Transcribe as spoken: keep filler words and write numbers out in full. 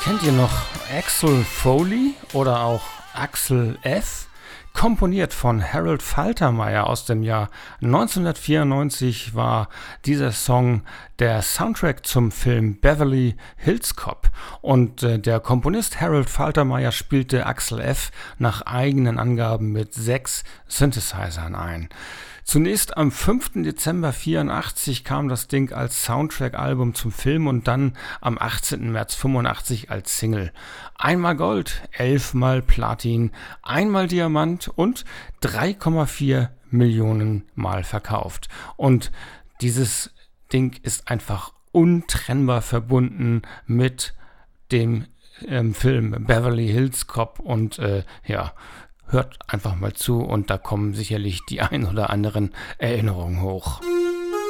Kennt ihr noch Axel Foley oder auch Axel F? Komponiert von Harold Faltermeyer aus dem Jahr neunzehnhundertvierundneunzig war dieser Song der Soundtrack zum Film Beverly Hills Cop. Und äh, der Komponist Harold Faltermeyer spielte Axel F. nach eigenen Angaben mit sechs Synthesizern ein. Zunächst am fünften Dezember vierundachtzig kam das Ding als Soundtrack-Album zum Film und dann am achtzehnten März fünfundachtzig als Single. Einmal Gold, elfmal Platin, einmal Diamant und drei Komma vier Millionen Mal verkauft. Und dieses Ding ist einfach untrennbar verbunden mit dem ähm, Film Beverly Hills Cop und äh, ja, hört einfach mal zu und da kommen sicherlich die ein oder anderen Erinnerungen hoch.